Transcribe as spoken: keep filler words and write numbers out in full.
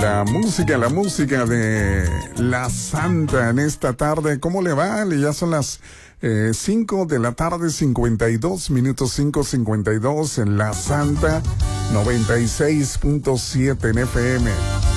La música, la música de La Santa en esta tarde. ¿Cómo le va? Ya son las eh, cinco de la tarde, cincuenta y dos minutos, cinco cincuenta y dos en La Santa, noventa y seis punto siete en F M.